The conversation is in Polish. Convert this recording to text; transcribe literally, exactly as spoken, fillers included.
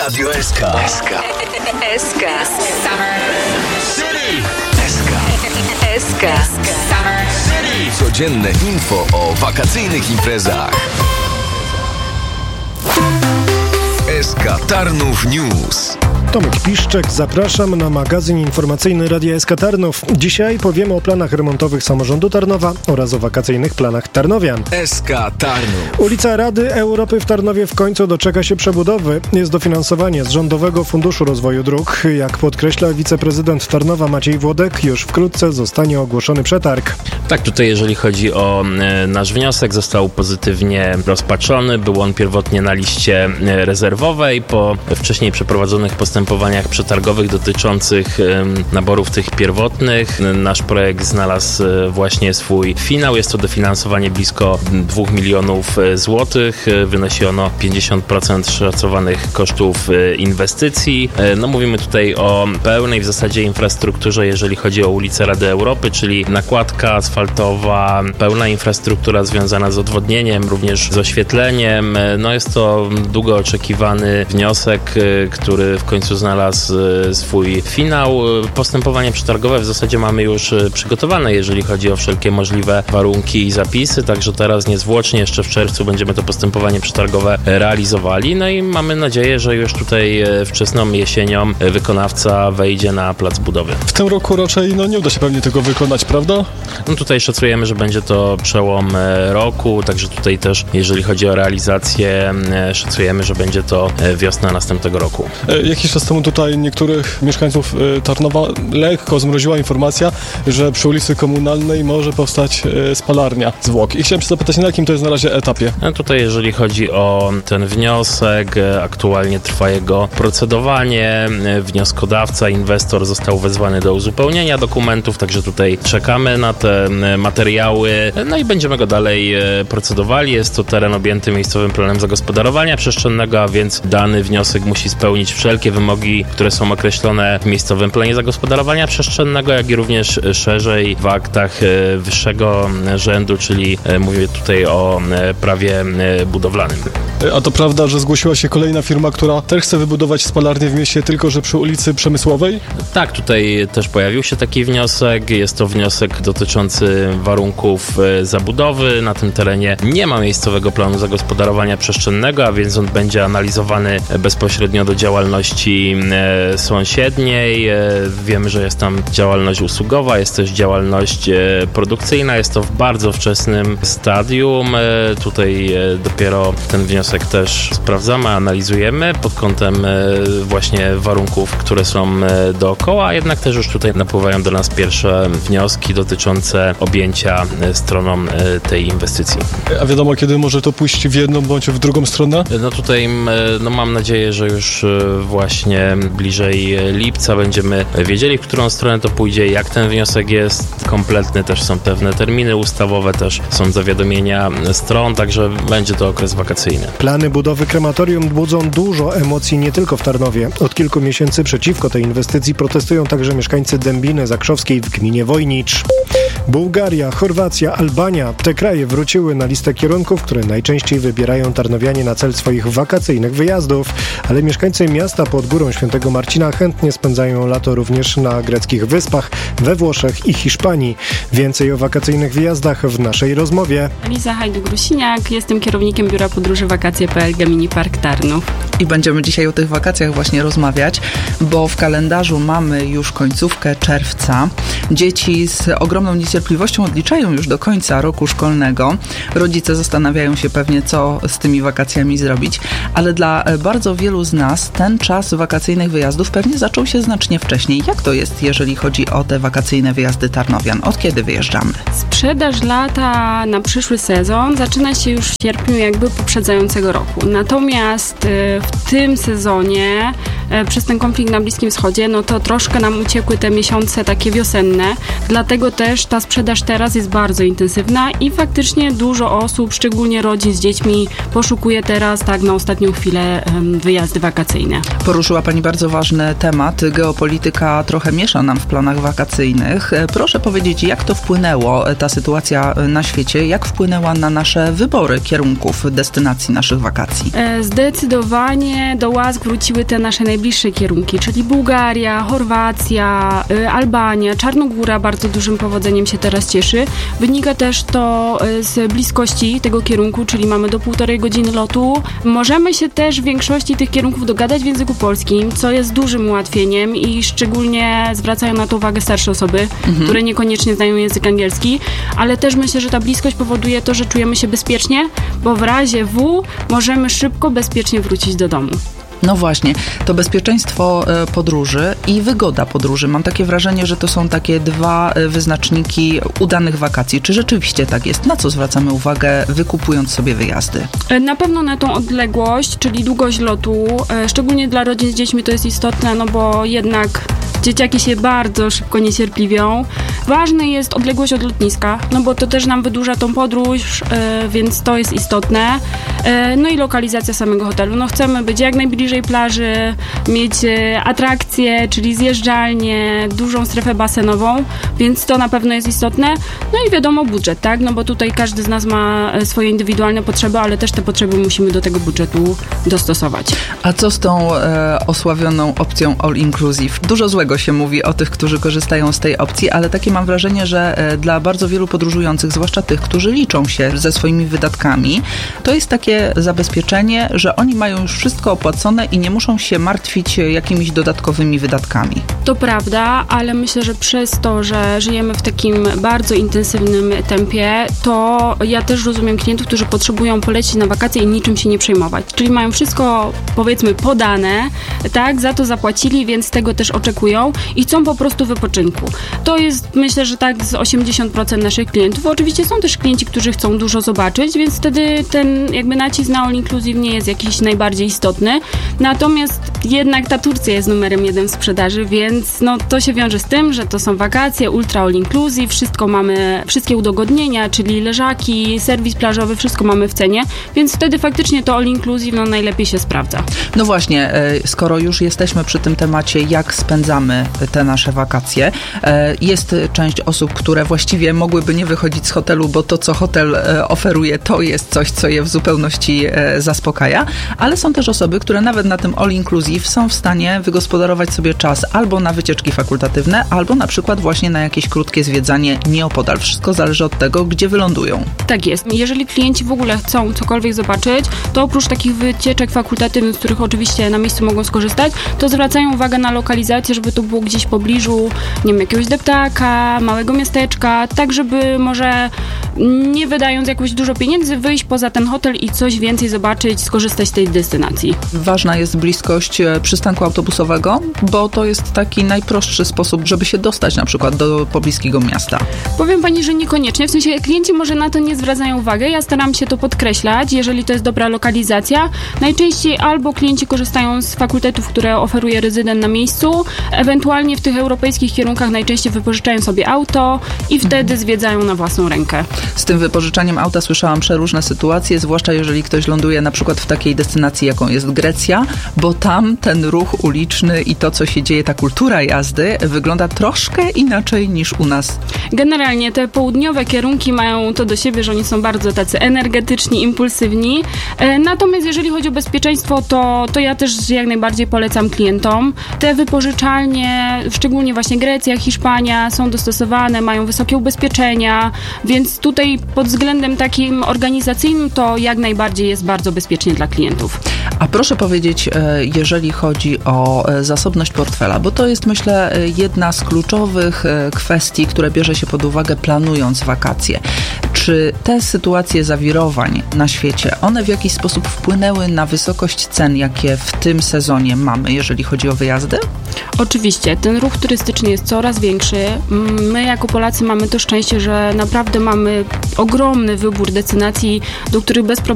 Radio S K. S K. S K. City. S K. S K. City. Codzienne info o wakacyjnych imprezach. S K Tarnów News. Tomek Piszczek, zapraszam na magazyn informacyjny Radia S K Tarnów. Dzisiaj powiemy o planach remontowych samorządu Tarnowa oraz o wakacyjnych planach tarnowian. S K Tarnów. Ulica Rady Europy w Tarnowie w końcu doczeka się przebudowy. Jest dofinansowanie z Rządowego Funduszu Rozwoju Dróg. Jak podkreśla wiceprezydent Tarnowa Maciej Włodek, już wkrótce zostanie ogłoszony przetarg. Tak, tutaj jeżeli chodzi o e, nasz wniosek, został pozytywnie rozpatrzony. Był on pierwotnie na liście e, rezerwowej. Po wcześniej przeprowadzonych postępowaniach przetargowych dotyczących e, naborów tych pierwotnych, e, nasz projekt znalazł e, właśnie swój finał. Jest to dofinansowanie blisko dwóch milionów złotych. E, wynosi ono pięćdziesiąt procent szacowanych kosztów e, inwestycji. E, no mówimy tutaj o pełnej w zasadzie infrastrukturze, jeżeli chodzi o ulicę Rady Europy, czyli nakładka asfaltowa, pełna infrastruktura związana z odwodnieniem, również z oświetleniem. No jest to długo oczekiwany wniosek, który w końcu znalazł swój finał. Postępowanie przetargowe w zasadzie mamy już przygotowane, jeżeli chodzi o wszelkie możliwe warunki i zapisy, także teraz niezwłocznie, jeszcze w czerwcu będziemy to postępowanie przetargowe realizowali. No i mamy nadzieję, że już tutaj wczesną jesienią wykonawca wejdzie na plac budowy. W tym roku raczej no, nie uda się pewnie tego wykonać, prawda? No tutaj szacujemy, że będzie to przełom roku, także tutaj też, jeżeli chodzi o realizację, szacujemy, że będzie to wiosna następnego roku. Jakiś czas temu tutaj niektórych mieszkańców Tarnowa lekko zmroziła informacja, że przy ulicy Komunalnej może powstać spalarnia zwłok. I chciałem się zapytać, na jakim to jest na razie etapie? No tutaj, jeżeli chodzi o ten wniosek, aktualnie trwa jego procedowanie. Wnioskodawca, inwestor został wezwany do uzupełnienia dokumentów, także tutaj czekamy na te materiały, no i będziemy go dalej procedowali. Jest to teren objęty miejscowym planem zagospodarowania przestrzennego, a więc dany wniosek musi spełnić wszelkie wymogi, które są określone w miejscowym planie zagospodarowania przestrzennego, jak i również szerzej w aktach wyższego rzędu, czyli mówię tutaj o prawie budowlanym. A to prawda, że zgłosiła się kolejna firma, która też chce wybudować spalarnię w mieście, tylko że przy ulicy Przemysłowej? Tak, tutaj też pojawił się taki wniosek. Jest to wniosek dotyczący warunków zabudowy. Na tym terenie nie ma miejscowego planu zagospodarowania przestrzennego, a więc on będzie analizowany bezpośrednio do działalności sąsiedniej. Wiemy, że jest tam działalność usługowa, jest też działalność produkcyjna. Jest to w bardzo wczesnym stadium. Tutaj dopiero ten wniosek też sprawdzamy, analizujemy pod kątem właśnie warunków, które są dookoła, a jednak też już tutaj napływają do nas pierwsze wnioski dotyczące objęcia stroną tej inwestycji. A wiadomo, kiedy może to pójść w jedną bądź w drugą stronę? No tutaj no mam nadzieję, że już właśnie bliżej lipca będziemy wiedzieli, w którą stronę to pójdzie, jak ten wniosek jest kompletny, też są pewne terminy ustawowe, też są zawiadomienia stron, także będzie to okres wakacyjny. Plany budowy krematorium budzą dużo emocji nie tylko w Tarnowie. Od kilku miesięcy przeciwko tej inwestycji protestują także mieszkańcy Dębiny Zakrzowskiej w gminie Wojnicz. Bułgaria, Chorwacja, Albania. Te kraje wróciły na listę kierunków, które najczęściej wybierają tarnowianie na cel swoich wakacyjnych wyjazdów. Ale mieszkańcy miasta pod Górą Świętego Marcina chętnie spędzają lato również na greckich wyspach, we Włoszech i Hiszpanii. Więcej o wakacyjnych wyjazdach w naszej rozmowie. Liza Hajduk-Grusiniak, jestem kierownikiem Biura Podróży Wakacje kropka p l Gemini Park Tarnów. I będziemy dzisiaj o tych wakacjach właśnie rozmawiać, bo w kalendarzu mamy już końcówkę czerwca. Dzieci z ogromną niecierpliwością odliczają już do końca roku szkolnego. Rodzice zastanawiają się pewnie, co z tymi wakacjami zrobić, ale dla bardzo wielu z nas ten czas wakacyjnych wyjazdów pewnie zaczął się znacznie wcześniej. Jak to jest, jeżeli chodzi o te wakacyjne wyjazdy tarnowian? Od kiedy wyjeżdżamy? Sprzedaż lata na przyszły sezon zaczyna się już w sierpniu jakby poprzedzającego roku. Natomiast w tym sezonie przez ten konflikt na Bliskim Wschodzie, no to troszkę nam uciekły te miesiące takie wiosenne, wakacyjne, dlatego też ta sprzedaż teraz jest bardzo intensywna i faktycznie dużo osób, szczególnie rodzin z dziećmi, poszukuje teraz tak na ostatnią chwilę wyjazdy wakacyjne. Poruszyła Pani bardzo ważny temat. Geopolityka trochę miesza nam w planach wakacyjnych. Proszę powiedzieć, jak to wpłynęło, ta sytuacja na świecie, jak wpłynęła na nasze wybory kierunków destynacji naszych wakacji? Zdecydowanie do łask wróciły te nasze najbliższe kierunki, czyli Bułgaria, Chorwacja, Albania, Czarnogóra bardzo dużym powodzeniem się teraz cieszy. Wynika też to z bliskości tego kierunku, czyli mamy do półtorej godziny lotu. Możemy się też w większości tych kierunków dogadać w języku polskim, co jest dużym ułatwieniem i szczególnie zwracają na to uwagę starsze osoby, mhm. które niekoniecznie znają język angielski, ale też myślę, że ta bliskość powoduje to, że czujemy się bezpiecznie, bo w razie W możemy szybko, bezpiecznie wrócić do domu. No właśnie, to bezpieczeństwo podróży i wygoda podróży. Mam takie wrażenie, że to są takie dwa wyznaczniki udanych wakacji. Czy rzeczywiście tak jest? Na co zwracamy uwagę, wykupując sobie wyjazdy? Na pewno na tą odległość, czyli długość lotu. Szczególnie dla rodzin z dziećmi to jest istotne, no bo jednak dzieciaki się bardzo szybko niecierpliwią. Ważna jest odległość od lotniska, no bo to też nam wydłuża tą podróż, więc to jest istotne. No i lokalizacja samego hotelu. No chcemy być jak najbliżej plaży, mieć atrakcje, czyli zjeżdżalnię, dużą strefę basenową, więc to na pewno jest istotne. No i wiadomo budżet, tak? No bo tutaj każdy z nas ma swoje indywidualne potrzeby, ale też te potrzeby musimy do tego budżetu dostosować. A co z tą e, osławioną opcją all inclusive? Dużo złego się mówi o tych, którzy korzystają z tej opcji, ale takie mam wrażenie, że e, dla bardzo wielu podróżujących, zwłaszcza tych, którzy liczą się ze swoimi wydatkami, to jest takie zabezpieczenie, że oni mają już wszystko opłacone i nie muszą się martwić jakimiś dodatkowymi wydatkami. To prawda, ale myślę, że przez to, że żyjemy w takim bardzo intensywnym tempie, to ja też rozumiem klientów, którzy potrzebują polecieć na wakacje i niczym się nie przejmować. Czyli mają wszystko, powiedzmy, podane, tak, za to zapłacili, więc tego też oczekują i chcą po prostu wypoczynku. To jest, myślę, że tak z osiemdziesiąt procent naszych klientów. Oczywiście są też klienci, którzy chcą dużo zobaczyć, więc wtedy ten jakby nacisk na all inclusive nie jest jakiś najbardziej istotny. Natomiast jednak ta Turcja jest numerem jeden w sprzedaży, więc no, to się wiąże z tym, że to są wakacje, ultra all inclusive, wszystko mamy, wszystkie udogodnienia, czyli leżaki, serwis plażowy, wszystko mamy w cenie, więc wtedy faktycznie to all inclusive no, najlepiej się sprawdza. No właśnie, skoro już jesteśmy przy tym temacie, jak spędzamy te nasze wakacje, jest część osób, które właściwie mogłyby nie wychodzić z hotelu, bo to, co hotel oferuje, to jest coś, co je w zupełności zaspokaja, ale są też osoby, które nawet na tym all inclusive są w stanie wygospodarować sobie czas albo na wycieczki fakultatywne, albo na przykład właśnie na jakieś krótkie zwiedzanie nieopodal. Wszystko zależy od tego, gdzie wylądują. Tak jest. Jeżeli klienci w ogóle chcą cokolwiek zobaczyć, to oprócz takich wycieczek fakultatywnych, z których oczywiście na miejscu mogą skorzystać, to zwracają uwagę na lokalizację, żeby to było gdzieś w pobliżu, nie wiem, jakiegoś deptaka, małego miasteczka, tak żeby może nie wydając jakoś dużo pieniędzy, wyjść poza ten hotel i coś więcej zobaczyć, skorzystać z tej destynacji. Ważna jest bliskość przystanku autobusowego, bo to jest taki najprostszy sposób, żeby się dostać na przykład do pobliskiego miasta. Powiem Pani, że niekoniecznie. W sensie klienci może na to nie zwracają uwagi. Ja staram się to podkreślać, jeżeli to jest dobra lokalizacja. Najczęściej albo klienci korzystają z fakultetów, które oferuje rezydent na miejscu, ewentualnie w tych europejskich kierunkach najczęściej wypożyczają sobie auto i wtedy zwiedzają na własną rękę. Z tym wypożyczaniem auta słyszałam przeróżne sytuacje, zwłaszcza jeżeli ktoś ląduje na przykład w takiej destynacji, jaką jest Grecja, bo tam ten ruch uliczny i to, co się dzieje, ta kultura jazdy wygląda troszkę inaczej niż u nas. Generalnie te południowe kierunki mają to do siebie, że oni są bardzo tacy energetyczni, impulsywni. Natomiast jeżeli chodzi o bezpieczeństwo, to, to ja też jak najbardziej polecam klientom. Te wypożyczalnie, szczególnie właśnie Grecja, Hiszpania, są dostosowane, mają wysokie ubezpieczenia, więc tutaj pod względem takim organizacyjnym to jak najbardziej jest bardzo bezpiecznie dla klientów. A proszę powiedzieć, jeżeli chodzi o zasobność portfela, bo to jest, myślę, jedna z kluczowych kwestii, które bierze się pod uwagę planując wakacje. Czy te sytuacje zawirowań na świecie, one w jakiś sposób wpłynęły na wysokość cen, jakie w tym sezonie mamy, jeżeli chodzi o wyjazdy? Oczywiście, ten ruch turystyczny jest coraz większy. My jako Polacy mamy to szczęście, że naprawdę mamy ogromny wybór destynacji, do których bez problemu